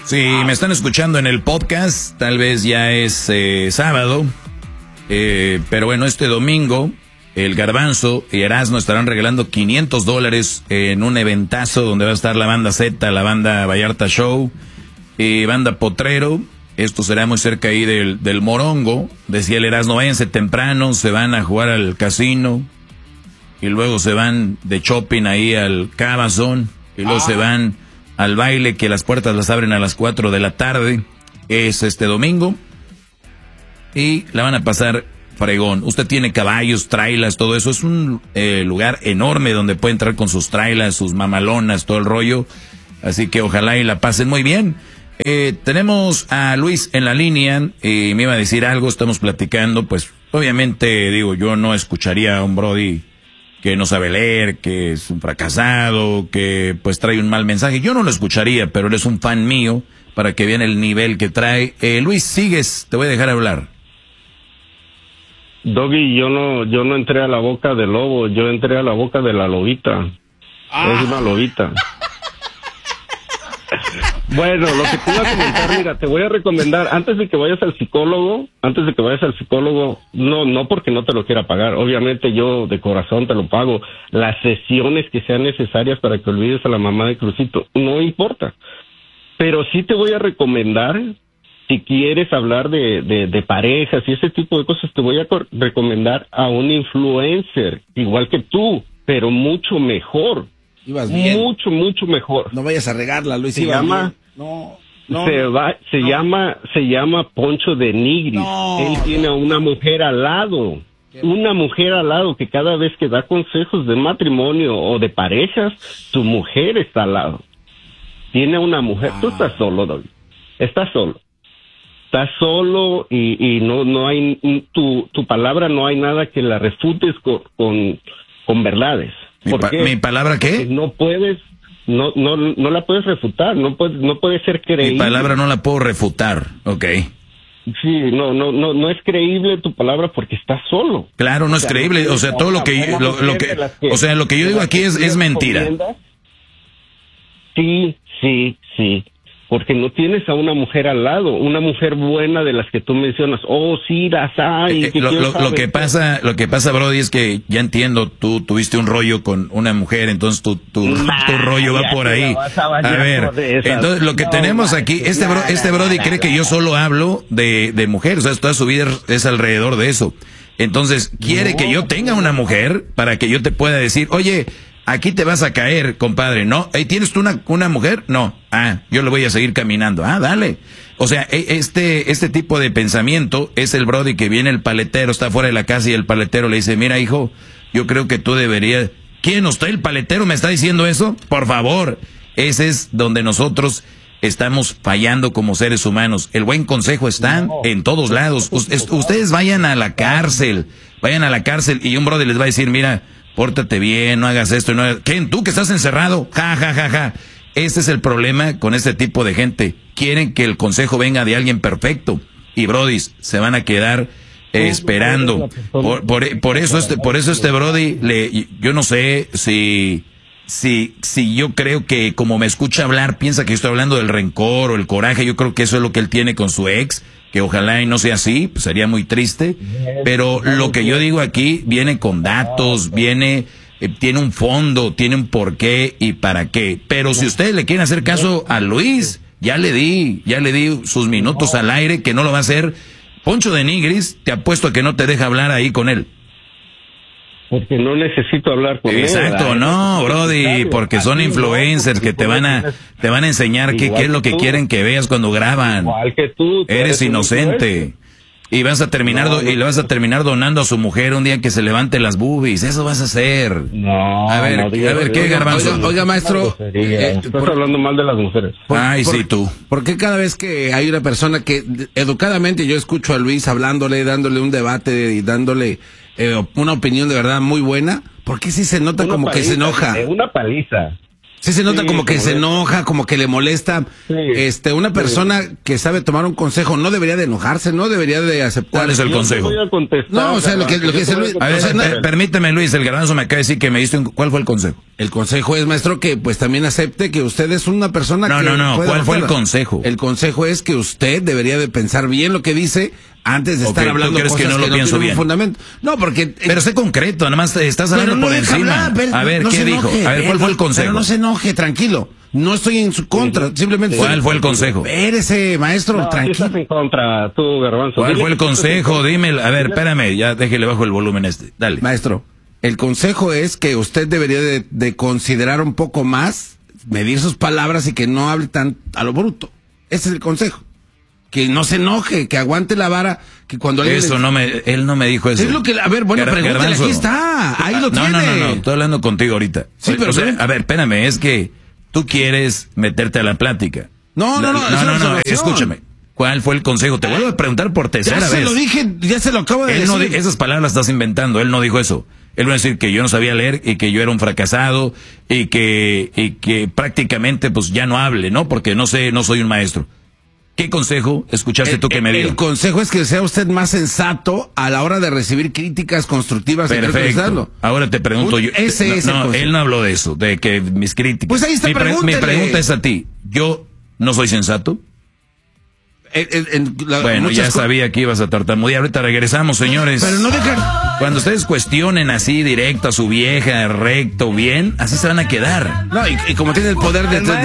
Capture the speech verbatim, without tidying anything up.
Sí, me están escuchando en el podcast, tal vez ya es eh, sábado, eh, pero bueno, este domingo el Garbanzo y Erasmo estarán regalando quinientos dólares en un eventazo donde va a estar la banda Z, la banda Vallarta Show y banda Potrero. Esto será muy cerca ahí del, del Morongo. Decía el Erasmo, váyanse temprano, se van a jugar al casino y luego se van de shopping ahí al Cabazón y luego ah. se van al baile, que las puertas las abren a las cuatro de la tarde. Es este domingo y la van a pasar fregón. Usted tiene caballos, trailas, todo eso. Es un eh, lugar enorme donde puede entrar con sus trailas, sus mamalonas, todo el rollo. Así que ojalá y la pasen muy bien. Eh, tenemos a Luis en la línea y me iba a decir algo, estamos platicando. Pues obviamente, digo, yo no escucharía a un brody que no sabe leer, que es un fracasado, que pues trae un mal mensaje. Yo no lo escucharía, pero él es un fan mío para que vean el nivel que trae. Eh, Luis, sigues, te voy a dejar hablar. Doggy, yo no, yo no entré a la boca del lobo, yo entré a la boca de la lobita. Ah. Es una lobita. Bueno, lo que te iba a comentar, mira, te voy a recomendar, antes de que vayas al psicólogo, antes de que vayas al psicólogo, no, no porque no te lo quiera pagar, obviamente yo de corazón te lo pago, las sesiones que sean necesarias para que olvides a la mamá de Crucito, no importa, pero sí te voy a recomendar, si quieres hablar de, de, de parejas y ese tipo de cosas, te voy a recomendar a un influencer, igual que tú, pero mucho mejor. Ibas bien. Mucho, mucho mejor. No vayas a regarla, Luis. Se llama, bien. No, no, se va, se no. llama, se llama Poncho de Nigris. No, Él tiene a una mujer al lado, una mujer al lado que cada vez que da consejos de matrimonio o de parejas, su mujer está al lado. Tiene una mujer. Ah. Tú estás solo, David. Estás solo. Estás solo y, y no, no hay tu, tu palabra no hay nada que la refutes con, con, con verdades. ¿Mi, pa ¿Mi palabra qué? Porque no puedes, no, no, no la puedes refutar, no puede, no puede ser creíble. Mi palabra no la puedo refutar, ok. Sí, no, no, no, no es creíble tu palabra porque estás solo. Claro, no es o sea, creíble, o sea, todo lo que, lo, lo que, que, o sea, lo que yo digo aquí es, es mentira. Sí, sí, sí. Porque no tienes a una mujer al lado, una mujer buena de las que tú mencionas. Oh, sí, las hay. Eh, lo, lo, lo que pasa, lo que pasa, Brody, es que ya entiendo, tú tuviste un rollo con una mujer, entonces tu, tu, nah, tu rollo va por ahí. A, a ver, entonces lo que no, tenemos aquí, este, bro, este Brody cree que yo solo hablo de, de mujeres, o sea, toda su vida es alrededor de eso. Entonces, quiere no, que yo tenga una mujer para que yo te pueda decir, oye, aquí te vas a caer, compadre, ¿no? ¿Eh, ¿Tienes tú una, una mujer? No. Ah, yo le voy a seguir caminando. Ah, dale. O sea, este, este tipo de pensamiento es el Brody que viene el paletero, está fuera de la casa y el paletero le dice, mira, hijo, yo creo que tú deberías... ¿Quién? ¿Usted, el paletero, me está diciendo eso? Por favor. Ese es donde nosotros estamos fallando como seres humanos. El buen consejo está no. en todos lados. Ustedes vayan a la cárcel, vayan a la cárcel y un Brody les va a decir, mira... Pórtate bien, no hagas esto. No hagas... ¿Quién? ¿Tú que estás encerrado? Ja, ja, ja, ja. Este es el problema con este tipo de gente. Quieren que el consejo venga de alguien perfecto. Y brodis, se van a quedar eh, esperando. Por, por, por eso este, por eso este brody, le, yo no sé si, si, si yo creo que como me escucha hablar, piensa que estoy hablando del rencor o el coraje. Yo creo que eso es lo que él tiene con su ex. Que ojalá y no sea así, pues sería muy triste, pero lo que yo digo aquí viene con datos, viene, eh, tiene un fondo, tiene un porqué y para qué. Pero si ustedes le quieren hacer caso a Luis, ya le di, ya le di sus minutos al aire, que no lo va a hacer. Poncho de Nigris, te apuesto a que no te deja hablar ahí con él. Porque no necesito hablar con él. Exacto, no, Brody, porque son influencers que te van a te van a enseñar qué, qué es lo que quieren que veas cuando graban. Igual que tú. Eres inocente. Y vas a terminar no, no, y le vas a terminar donando a su mujer un día que se levante las boobies. Eso vas a hacer. No. A ver, no, a ver, ¿qué, oiga, Garbanzo? Oiga, oiga, maestro. Eh, Estás por, hablando mal de las mujeres. Por, Ay, por, sí, tú. ¿Por qué cada vez que hay una persona que educadamente yo escucho a Luis hablándole, dándole un debate y dándole eh, una opinión de verdad muy buena, ¿por qué sí se nota una como paliza, que se enoja? Una paliza. Sí, se nota Sí, como que como se de- enoja, como que le molesta. Sí. Este, una persona que sabe tomar un consejo no debería de enojarse, no debería de aceptar. ¿Cuál es el Yo te consejo? voy a contestar, No, o sea, lo que- Garbanzo, lo que yo se te voy Luis- a A ver, O sea, contestar. per- permíteme, Luis, el Garbanzo me acaba de decir que me diste un... ¿Cuál fue el consejo? El consejo es, maestro, que pues también acepte que usted es una persona No, que... no, no, puede ¿cuál fue el hacerla. consejo? El consejo es que usted debería de pensar bien lo que dice antes de Ok, estar ¿tú hablando crees cosas que no lo pienso tienen bien? un fundamento. No, porque... Pero sé concreto, nada más te estás Pero hablando no por deja encima. hablar, pero A ver, no ¿qué se dijo? enoje, A ver, ¿cuál pero- fue el consejo? Pero no se enoje, tranquilo. No estoy en su contra, simplemente... ¿Cuál estoy- fue el consejo? Espérese, maestro, No, sí tranquilo. estás en contra, tú, Garbanzo. ¿Cuál Dile fue el que tú estás en consejo? contra. Dime, a ver, espérame, ya déjele bajo el volumen este. Dale. Maestro, el consejo es que usted debería de, de considerar un poco más, medir sus palabras y que no hable tan a lo bruto. Ese es el consejo. Que no se enoje, que aguante la vara, que cuando alguien Eso le- no me, él no me dijo eso. Es lo que, a ver, bueno, Gar- pregúntale, Garbanzo. aquí está, ahí lo No, tiene. no, no, no, estoy hablando contigo ahorita. Sí, pero O sea, ven. a ver, espérame, es que tú quieres meterte a la plática. No, no, no, no, es una no, no, observación. escúchame. ¿Cuál fue el consejo? Te vuelvo a preguntar por Ya tercera se vez. lo dije, ya se lo acabo de Él no decir. di- esas palabras las estás inventando, él no dijo eso. Él va a decir que yo no sabía leer y que yo era un fracasado y que, y que prácticamente pues ya no hable, ¿no? Porque no sé, no soy un maestro. ¿Qué consejo escuchaste tú que me el, dio? el consejo es que sea usted más sensato a la hora de recibir críticas constructivas. y Perfecto. criticarlo. Ahora te pregunto yo. Ese no, es el no, consejo. él no habló de eso, de que mis críticas. Pues ahí está, mi, pre- mi pregúntele. pregunta es a ti. ¿Yo no soy sensato? En- en- en la- Bueno, muchas ya co- sabía que ibas a tartamudear. Ahorita regresamos, señores. Pero no dejan. Cuando ustedes cuestionen así directo a su vieja, recto, bien, así se van a quedar. No, y, y como tiene el poder de,